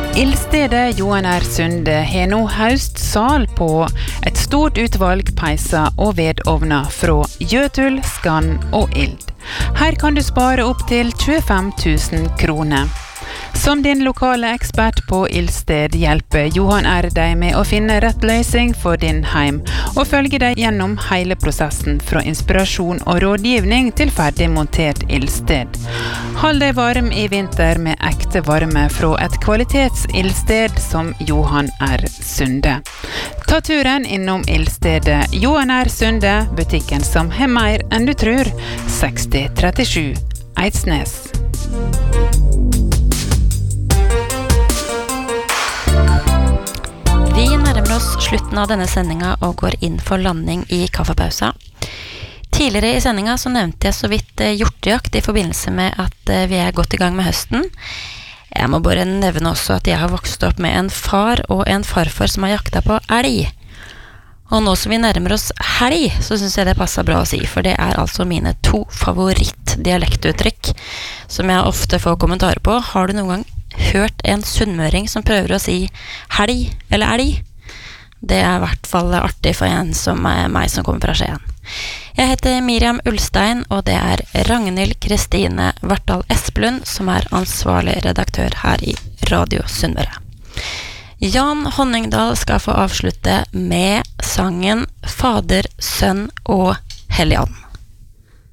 Ildstedet Johan R. Sunde har nå høstsal på et stort utvalg peiser og vedovner fra Jøtul, Skann og Ild. Her kan du spare opp til 25 000 kroner. Som din lokale ekspert på Ildsted hjelper Johan R. deg med å finne rett løsning for din heim, og følge deg gjennom hele prosessen fra inspirasjon og rådgivning til ferdig montert Ildsted. Hold deg varm i vinter med ekte varme fra et kvalitets-ildsted som Johan R. Sunde. Ta turen innom Ildstedet Johan R. Sunde, butikken som har mer enn du tror, 6037 Eidsnes. Vi nærmer oss slutten av denne sendinga og går inn for landing i kaffepausa. Tidligere i sendinga så nevnte jeg så vidt hjortejakt i forbindelse med at vi er godt i gang med høsten. Jeg må bare nevne også at jeg har vokst opp med en far og en farfar som har jakta på elg. Og nå som vi nærmer oss helg, så synes jeg det passer bra å si, for det er altså mine 2 favorittdialektuttrykk som jeg ofte får kommentarer på. Har du noen gang hørt en sunnmøring som prøver å si helg eller elg? Det er i hvert fall artig for en som meg som kommer fra Skien. Jeg heter Miriam Ulstein, og det er Ragnhild Kristine Vartdal Espelund som er ansvarlig redaktør her i Radio Sunnmøre. Jan Honningdal skal få avslutte med sangen Fader, Sønn og Helligånd.